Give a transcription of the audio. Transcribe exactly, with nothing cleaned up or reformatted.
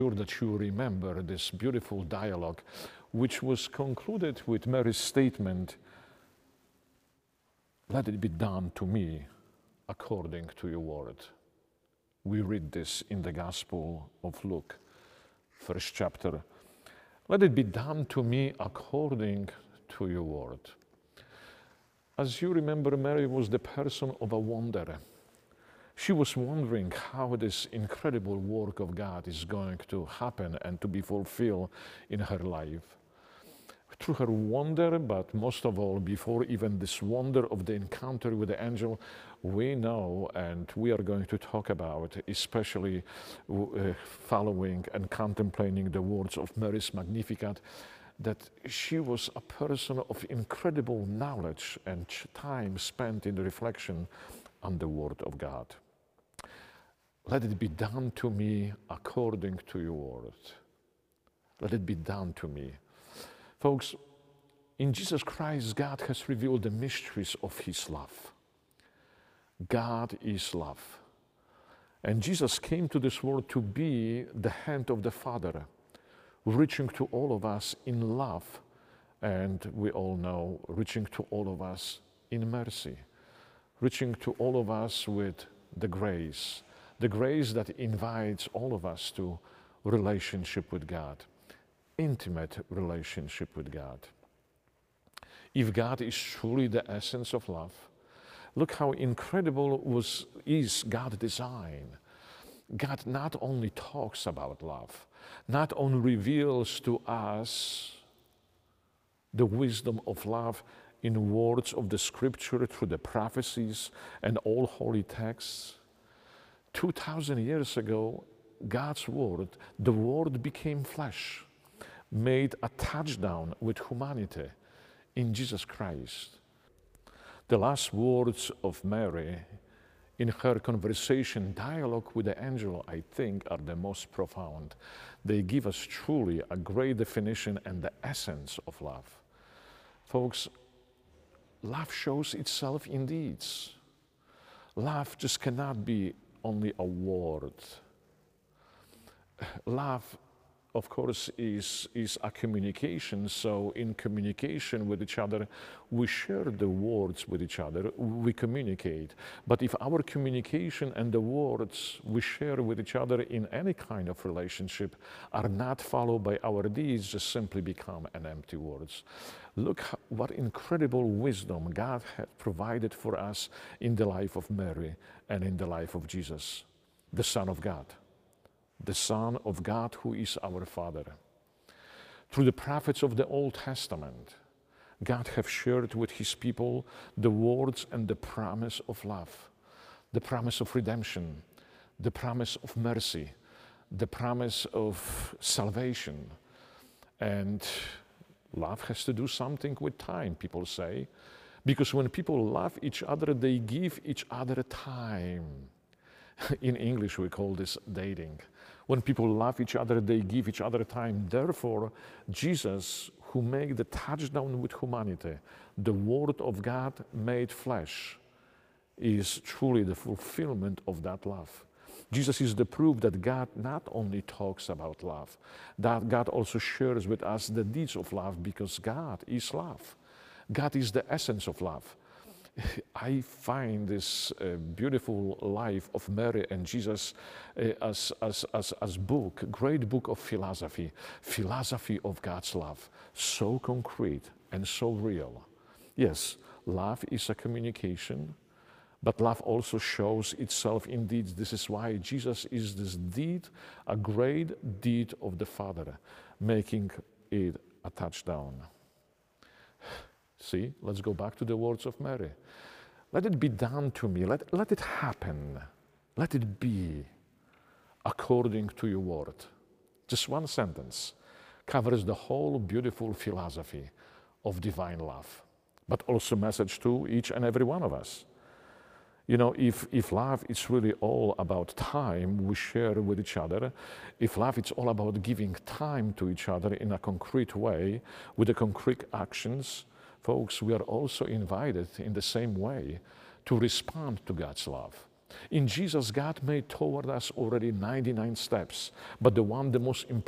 sure that you remember this beautiful dialogue, which was concluded with Mary's statement, "Let it be done to me according to your word." We read this in the Gospel of Luke, first chapter. "Let it be done to me according to your word." As you remember, Mary was the person of a wonder. She was wondering how this incredible work of God is going to happen and to be fulfilled in her life. Through her wonder, but most of all, before even this wonder of the encounter with the angel, we know, and we are going to talk about, especially uh, following and contemplating the words of Mary's Magnificat, that she was a person of incredible knowledge and time spent in reflection on the Word of God. Let it be done to me according to your word. Let it be done to me. Folks, in Jesus Christ, God has revealed the mysteries of his love. God is love. And Jesus came to this world to be the hand of the Father, reaching to all of us in love, and we all know, reaching to all of us in mercy, reaching to all of us with the grace, the grace that invites all of us to relationship with God, intimate relationship with God. If God is truly the essence of love, look how incredible was, is God's design. God not only talks about love, not only reveals to us the wisdom of love in words of the scripture through the prophecies and all holy texts. Two thousand years ago, God's word, the word became flesh, made a touchdown with humanity in Jesus Christ. The last words of Mary in her conversation, dialogue with the angel, I think, are the most profound. They give us truly a great definition and the essence of love. Folks, love shows itself in deeds. Love just cannot be only a word. Love, of course, is, is a communication. So in communication with each other, we share the words with each other, we communicate. But if our communication and the words we share with each other in any kind of relationship are not followed by our deeds, just simply become an empty words. Look what incredible wisdom God had provided for us in the life of Mary and in the life of Jesus, the Son of God. The Son of God who is our Father. Through the prophets of the Old Testament, God has shared with his people the words and the promise of love, the promise of redemption, the promise of mercy, the promise of salvation. And love has to do something with time, people say, because when people love each other, they give each other time. In English, we call this dating. When people love each other, they give each other time. Therefore, Jesus, who made the touchdown with humanity, the Word of God made flesh, is truly the fulfillment of that love. Jesus is the proof that God not only talks about love, that God also shares with us the deeds of love, because God is love. God is the essence of love. I find this uh, beautiful life of Mary and Jesus uh, as, as, as, as book, great book of philosophy, philosophy of God's love, so concrete and so real. Yes, love is a communication, but love also shows itself in deeds. This is why Jesus is this deed, a great deed of the Father, making it a touchdown. See, let's go back to the words of Mary. Let it be done to me, let, let it happen, let it be according to your word. Just one sentence covers the whole beautiful philosophy of divine love, but also message to each and every one of us. You know, if, if love is really all about time we share with each other, if love is all about giving time to each other in a concrete way, with the concrete actions, folks, we are also invited in the same way to respond to God's love, In Jesus, God made toward us already ninety-nine steps, but the one, the most important,